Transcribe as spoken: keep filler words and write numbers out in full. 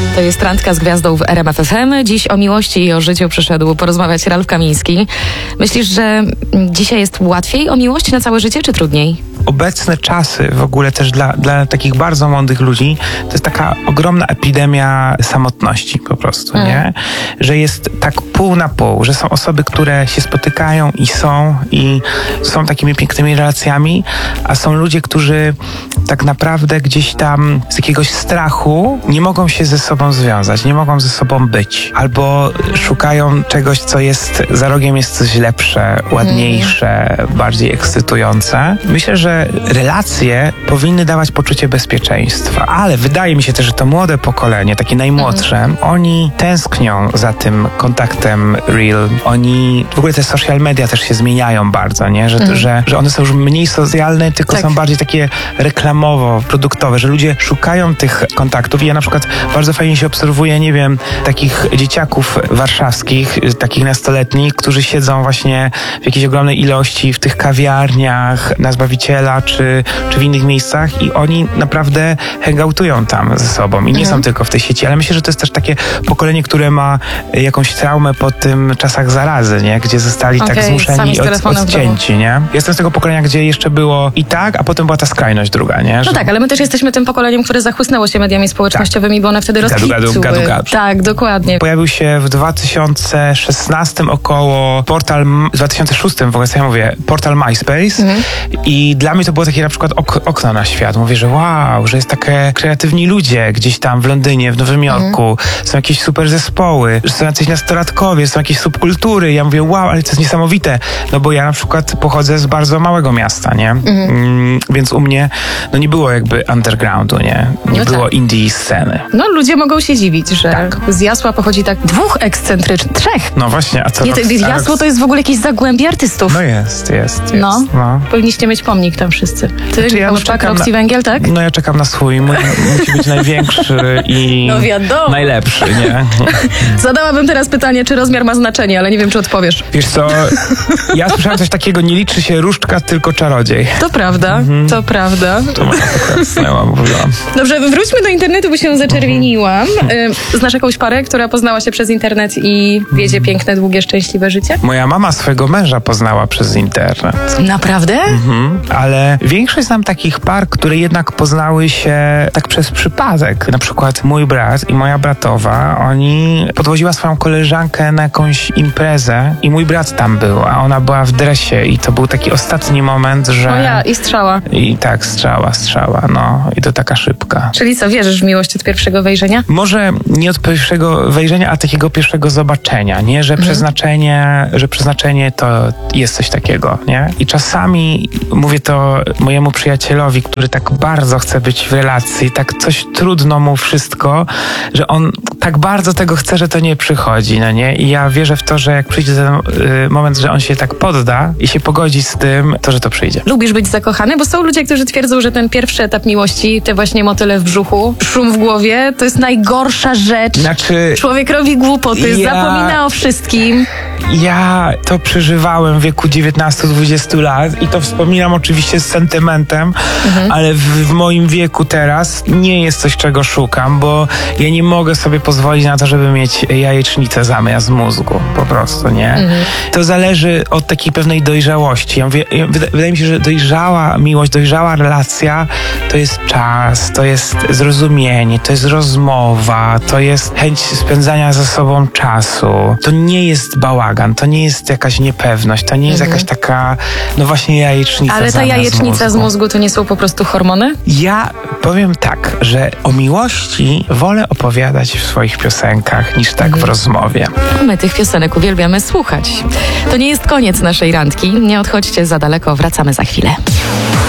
To jest Randka z Gwiazdą w R M F F M. Dziś o miłości i o życiu przyszedł porozmawiać Ralf Kamiński. Myślisz, że dzisiaj jest łatwiej o miłość na całe życie, czy trudniej? Obecne czasy w ogóle też dla, dla takich bardzo młodych ludzi to jest taka ogromna epidemia samotności po prostu, mm. nie? Że jest tak pół na pół, że są osoby, które się spotykają i są i są takimi pięknymi relacjami, a są ludzie, którzy tak naprawdę gdzieś tam z jakiegoś strachu nie mogą się ze sobą związać, nie mogą ze sobą być. Albo szukają czegoś, co jest za rogiem, jest coś lepsze, ładniejsze, mm. bardziej ekscytujące. Myślę, że relacje powinny dawać poczucie bezpieczeństwa, ale wydaje mi się też, że to młode pokolenie, takie najmłodsze, mm. oni tęsknią za tym kontaktem real. Oni, w ogóle te social media też się zmieniają bardzo, nie? Że, mm. że, że one są już mniej socjalne, tylko tak. są bardziej takie reklamowo-produktowe, że ludzie szukają tych kontaktów i ja na przykład bardzo fajnie się obserwuję, nie wiem, takich dzieciaków warszawskich, takich nastoletnich, którzy siedzą właśnie w jakiejś ogromnej ilości w tych kawiarniach na Zbawiciela, czy, czy w innych miejscach i oni naprawdę hangoutują tam ze sobą i nie mhm. są tylko w tej sieci, ale myślę, że to jest też takie pokolenie, które ma jakąś traumę po tym czasach zarazy, nie? Gdzie zostali okay, tak zmuszeni i od, odcięci, nie? Jestem z tego pokolenia, gdzie jeszcze było i tak, a potem była ta skrajność druga, nie? Że... No tak, ale my też jesteśmy tym pokoleniem, które zachłysnęło się mediami społecznościowymi, tak. bo one wtedy rozkwitły. Gadu, gadu. Tak, dokładnie. Pojawił się w dwa tysiące szesnastym około portal, w dwa tysiące szóstym w ogóle, co ja mówię, portal MySpace mhm. i dla mnie to było takie na przykład ok- okno na świat. Mówię, że wow, że jest takie kreatywni ludzie gdzieś tam w Londynie, w Nowym Jorku, mm. są jakieś super zespoły, że są jacyś nastolatkowie, są jakieś subkultury. Ja mówię, wow, ale to jest niesamowite. No bo ja na przykład pochodzę z bardzo małego miasta, nie? Mm. Mm, więc u mnie no nie było jakby undergroundu, nie? Nie no było tak. indie sceny. No ludzie mogą się dziwić, że tak. z Jasła pochodzi tak dwóch ekscentrycznych, trzech. No właśnie, a co? Nie, to, Jasło to jest w ogóle jakieś zagłębie artystów. No jest, jest, jest. No, no. Powinniście mieć pomnik tam wszyscy. Ty, znaczy ja Szpak, Roxy Węgiel, tak? No ja czekam na swój. Mój, musi być największy i no wiadomo. najlepszy, nie? Zadałabym teraz pytanie, czy rozmiar ma znaczenie, ale nie wiem, czy odpowiesz. Wiesz co, ja słyszałem coś takiego, nie liczy się różdżka, tylko czarodziej. To prawda, mhm. to prawda. To moja taka snęła, mówiłam. Dobrze, wróćmy do internetu, bo się zaczerwieniłam. Znasz jakąś parę, która poznała się przez internet i wiedzie piękne, długie, szczęśliwe życie? Moja mama swojego męża poznała przez internet. Naprawdę? Mhm. Ale większość znam takich par, które jednak poznały się tak przez przypadek. Na przykład mój brat i moja bratowa, oni podwoziła swoją koleżankę na jakąś imprezę i mój brat tam był, a ona była w dresie i to był taki ostatni moment, że... O ja, i strzała. I tak, strzała, strzała, no. I to taka szybka. Czyli co, wierzysz w miłość od pierwszego wejrzenia? Może nie od pierwszego wejrzenia, a takiego pierwszego zobaczenia, nie? Że mhm. przeznaczenie, że przeznaczenie to jest coś takiego, nie? I czasami mówię to mojemu przyjacielowi, który tak bardzo chce być w relacji, tak coś trudno mu wszystko, że on tak bardzo tego chce, że to nie przychodzi, no nie? I ja wierzę w to, że jak przyjdzie ten y, moment, że on się tak podda i się pogodzi z tym, to że to przyjdzie. Lubisz być zakochany? Bo są ludzie, którzy twierdzą, że ten pierwszy etap miłości, te właśnie motyle w brzuchu, szum w głowie, to jest najgorsza rzecz. Znaczy... Człowiek robi głupoty, ja... zapomina o wszystkim. Ja to przeżywałem w wieku dziewiętnastu dwudziestu lat i to wspominam oczywiście z sentymentem, mhm. ale w, w moim wieku teraz nie jest coś, czego szukam, bo ja nie mogę sobie pozwolić na to, żeby mieć jajecznicę zamiast mózgu, po prostu, nie? Mhm. To zależy od takiej pewnej dojrzałości. Ja mówię, ja, wydaje mi się, że dojrzała miłość, dojrzała relacja to jest czas, to jest zrozumienie, to jest rozmowa, to jest chęć spędzania ze sobą czasu. To nie jest bałagan, to nie jest jakaś niepewność, to nie jest mhm. jakaś taka, no właśnie jajecznica. Ale ta jajecznica z mózgu. z mózgu to nie są po prostu hormony? Ja powiem tak, że o miłości wolę opowiadać w swoich piosenkach niż tak mhm. w rozmowie. A my tych piosenek uwielbiamy słuchać. To nie jest koniec naszej randki. Nie odchodźcie za daleko, wracamy za chwilę.